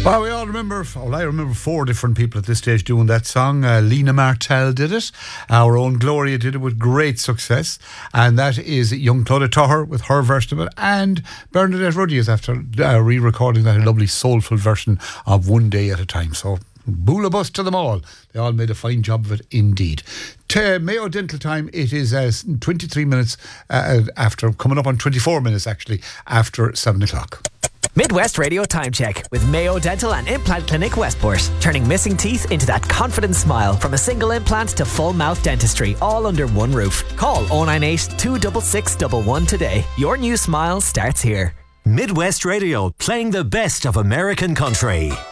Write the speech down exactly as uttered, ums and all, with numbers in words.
Well, we all remember, well, I remember four different people at this stage doing that song. Uh, Lena Martell did it. Our own Gloria did it with great success. And that is young Claudia Tuher with her version of it. And Bernadette Ruddy is after uh, re-recording that lovely soulful version of One Day at a Time. So, boolabus to them all. They all made a fine job of it indeed. To Mayo Dental Time, it is uh, twenty-three minutes uh, after, coming up on twenty-four minutes actually, after seven o'clock. Midwest Radio Time Check with Mayo Dental and Implant Clinic Westport. Turning missing teeth into that confident smile. From a single implant to full mouth dentistry, all under one roof. Call oh nine eight, two six six one one today. Your new smile starts here. Midwest Radio, playing the best of American country.